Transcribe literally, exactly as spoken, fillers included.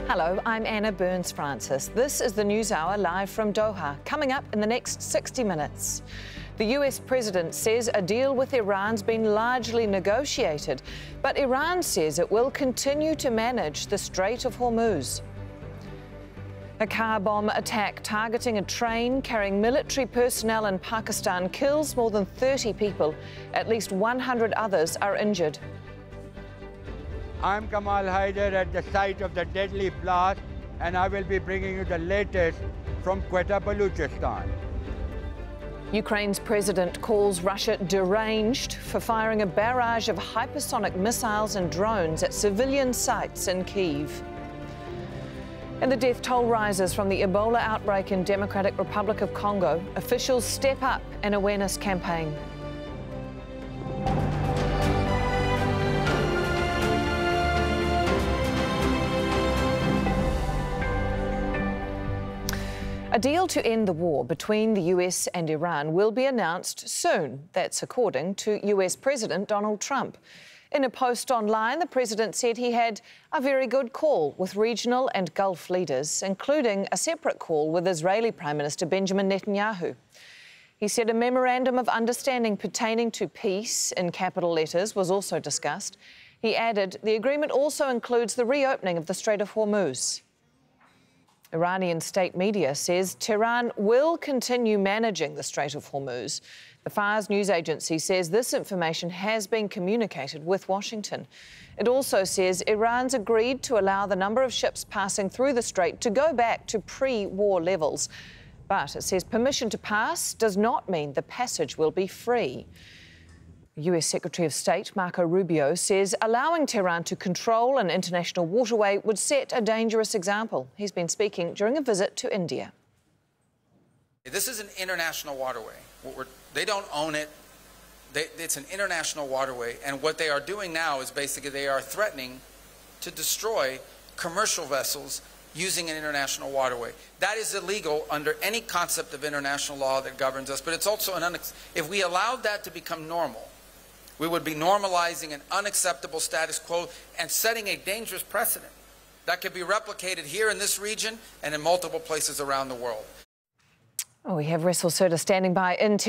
Hello, I'm Anna Burns-Francis. This is the News Hour live from Doha. Coming up in the next sixty minutes. The U S president says a deal with Iran's been largely negotiated, but Iran says it will continue to manage the Strait of Hormuz. A car bomb attack targeting a train carrying military personnel in Pakistan kills more than thirty people. At least one hundred others are injured. I'm Kamal Haider at the site of the deadly blast, and I will be bringing you the latest from Quetta, Balochistan. Ukraine's president calls Russia deranged for firing a barrage of hypersonic missiles and drones at civilian sites in Kyiv. And the death toll rises from the Ebola outbreak in Democratic Republic of Congo. Officials step up an awareness campaign. A deal to end the war between the U S and Iran will be announced soon. That's according to U S President Donald Trump. In a post online, the president said he had a very good call with regional and Gulf leaders, including a separate call with Israeli Prime Minister Benjamin Netanyahu. He said a memorandum of understanding pertaining to peace, in capital letters, was also discussed. He added the agreement also includes the reopening of the Strait of Hormuz. Iranian state media says Tehran will continue managing the Strait of Hormuz. The Fars news agency says this information has been communicated with Washington. It also says Iran's agreed to allow the number of ships passing through the strait to go back to pre-war levels. But it says permission to pass does not mean the passage will be free. U S Secretary of State Marco Rubio says allowing Tehran to control an international waterway would set a dangerous example. He's been speaking during a visit to India. This is an international waterway. We're, they don't own it. They, it's an international waterway. And what they are doing now is basically they are threatening to destroy commercial vessels using an international waterway. That is illegal under any concept of international law that governs us. But it's also an unex- if we allowed that to become normal, we would be normalizing an unacceptable status quo and setting a dangerous precedent that could be replicated here in this region and in multiple places around the world. Oh, we have Russell Serter standing by in